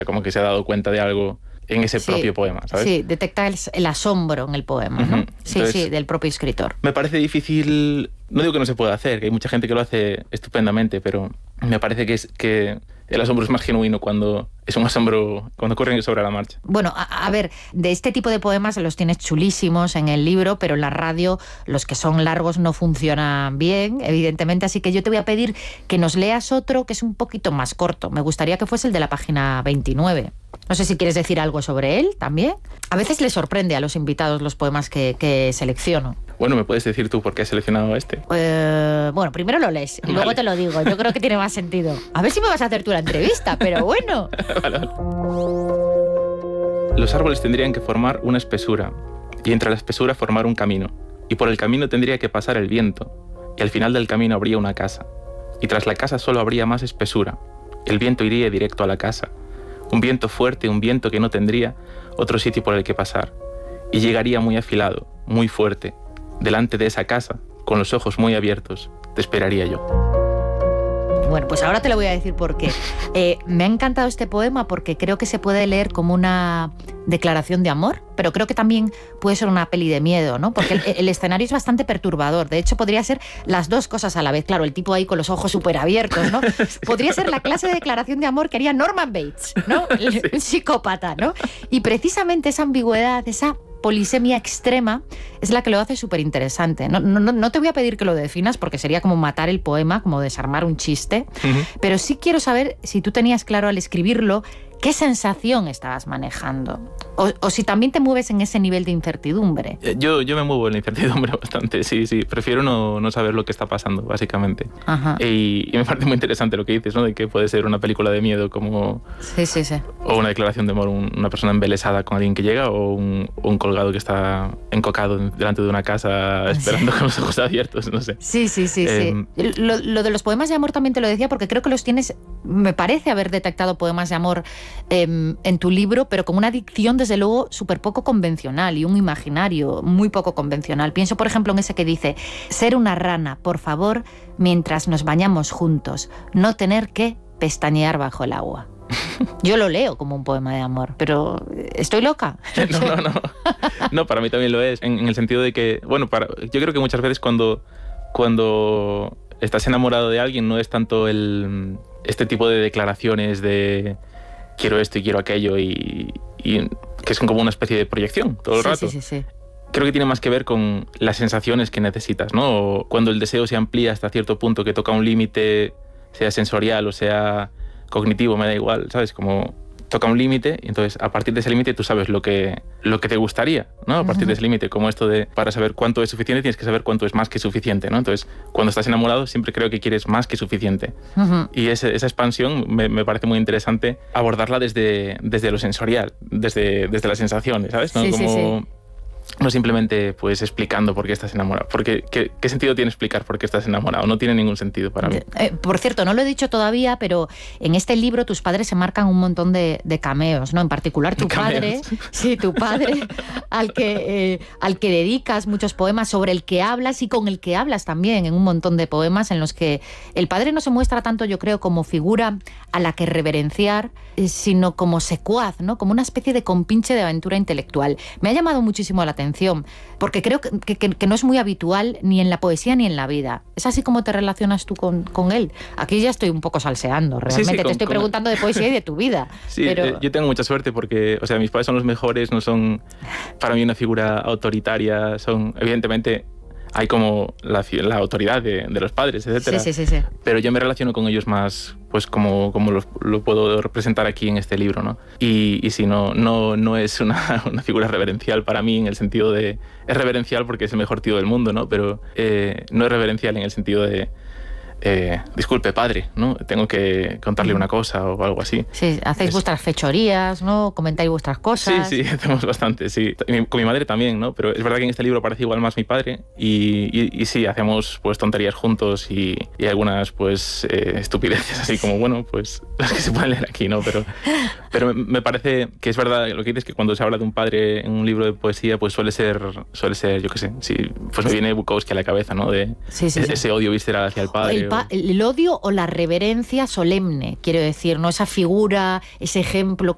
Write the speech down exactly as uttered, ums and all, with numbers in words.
como que se ha dado cuenta de algo en ese sí, propio poema, ¿sabes? Sí, detecta el, el asombro en el poema, ¿no? Uh-huh. Sí, Entonces, sí, del propio escritor. Me parece difícil, no digo que no se pueda hacer, que hay mucha gente que lo hace estupendamente, pero me parece que es que el asombro es más genuino cuando es un asombro, cuando corren sobre la marcha. Bueno, a, a ver, de este tipo de poemas los tienes chulísimos en el libro, pero en la radio los que son largos no funcionan bien, evidentemente, así que yo te voy a pedir que nos leas otro que es un poquito más corto. Me gustaría que fuese el de la página veintinueve. No sé si quieres decir algo sobre él también. A veces les sorprende a los invitados los poemas que, que selecciono. Bueno, ¿me puedes decir tú por qué has seleccionado este? Eh, bueno, primero lo lees y vale. luego te lo digo. Yo creo que tiene más sentido. A ver si me vas a hacer tú la entrevista, pero bueno. Vale, vale. Los árboles tendrían que formar una espesura y entre la espesura formar un camino. Y por el camino tendría que pasar el viento y al final del camino habría una casa. Y tras la casa solo habría más espesura. El viento iría directo a la casa. Un viento fuerte, un viento que no tendría otro sitio por el que pasar. Y llegaría muy afilado, muy fuerte. Delante de esa casa, con los ojos muy abiertos, te esperaría yo. Bueno, pues ahora te lo voy a decir por qué. Eh, me ha encantado este poema porque creo que se puede leer como una declaración de amor, pero creo que también puede ser una peli de miedo, ¿no? Porque el, el escenario es bastante perturbador. De hecho, podría ser las dos cosas a la vez. Claro, el tipo ahí con los ojos súper abiertos, ¿no? Podría ser la clase de declaración de amor que haría Norman Bates, ¿no? El, sí. Un psicópata, ¿no? Y precisamente esa ambigüedad, esa polisemia extrema es la que lo hace súper interesante. No, no, no te voy a pedir que lo definas porque sería como matar el poema, como desarmar un chiste, uh-huh. pero sí quiero saber si tú tenías claro al escribirlo qué sensación estabas manejando o, o si también te mueves en ese nivel de incertidumbre. Yo, yo me muevo en la incertidumbre bastante, sí, sí. Prefiero no, no saber lo que está pasando, básicamente. Ajá. Y, y me parece muy interesante lo que dices, ¿no? De que puede ser una película de miedo como... Sí, sí, sí. O una declaración de amor, un, una persona embelesada con alguien que llega o un, un colgado que está encocado delante de una casa esperando sí. con los ojos abiertos, no sé. Sí, sí, sí. Eh, sí. Lo, lo de los poemas de amor también te lo decía porque creo que los tienes... Me parece haber detectado poemas de amor eh, en tu libro, pero con una dicción, desde luego, súper poco convencional y un imaginario muy poco convencional. Pienso, por ejemplo, en ese que dice: ser una rana, por favor, mientras nos bañamos juntos, no tener que pestañear bajo el agua. Yo lo leo como un poema de amor, pero ¿estoy loca? No, no, no. No, para mí también lo es, en, en el sentido de que, bueno, para, yo creo que muchas veces cuando, cuando estás enamorado de alguien no es tanto el, este tipo de declaraciones de quiero esto y quiero aquello y, y que es como una especie de proyección todo el sí, rato. Sí, sí, sí. Creo que tiene más que ver con las sensaciones que necesitas, ¿no? O cuando el deseo se amplía hasta cierto punto, que toca un límite, sea sensorial o sea cognitivo, me da igual, ¿sabes? Como toca un límite y entonces a partir de ese límite tú sabes lo que, lo que te gustaría, ¿no? A partir uh-huh. de ese límite, como esto de para saber cuánto es suficiente tienes que saber cuánto es más que suficiente, ¿no? Entonces, cuando estás enamorado siempre creo que quieres más que suficiente. Uh-huh. Y ese, esa expansión me, me parece muy interesante abordarla desde, desde lo sensorial, desde, desde las sensaciones, ¿sabes? ¿No? Sí, Como... sí, sí. No simplemente pues explicando por qué estás enamorado. Porque, ¿qué, ¿Qué sentido tiene explicar por qué estás enamorado? No tiene ningún sentido para mí. Eh, por cierto, no lo he dicho todavía, pero en este libro tus padres se marcan un montón de, de cameos, ¿no? En particular tu ¿Cameos? padre, sí, tu padre, al que, eh, al que dedicas muchos poemas, sobre el que hablas y con el que hablas también en un montón de poemas en los que el padre no se muestra tanto, yo creo, como figura a la que reverenciar, eh, sino como secuaz, ¿no? Como una especie de compinche de aventura intelectual. Me ha llamado muchísimo la atención, porque creo que, que, que no es muy habitual ni en la poesía ni en la vida. ¿Es así como te relacionas tú con, con él? Aquí ya estoy un poco salseando, realmente. Sí, sí, con, te estoy con... preguntando de poesía y de tu vida. Sí, pero... eh, yo tengo mucha suerte porque, o sea, mis padres son los mejores, no son para mí una figura autoritaria, son, evidentemente, hay como la, la autoridad de, de los padres, etcétera. Sí, sí, sí, sí. Pero yo me relaciono con ellos más, pues como, como lo, lo puedo representar aquí en este libro, ¿no? Y, y si no, no, no es una, una figura reverencial para mí en el sentido de... Es reverencial porque es el mejor tío del mundo, ¿no? Pero eh, no es reverencial en el sentido de... Eh, disculpe, padre, ¿no? Tengo que contarle una cosa o algo así. Sí, hacéis es... vuestras fechorías, ¿no? Comentáis vuestras cosas. Sí, sí, hacemos bastante, sí. Con mi madre también, ¿no? Pero es verdad que en este libro aparece igual más mi padre y, y, y sí, hacemos pues tonterías juntos y, y algunas pues eh, estupideces, así como, bueno, pues las que se pueden leer aquí, ¿no? Pero, pero me parece que es verdad lo que dices, que cuando se habla de un padre en un libro de poesía, pues suele ser, suele ser, yo qué sé, sí, pues me viene Bukowski a la cabeza, ¿no? De sí, sí, ese sí. odio visceral hacia el padre. El El odio o la reverencia solemne, quiero decir, ¿no? Esa figura, ese ejemplo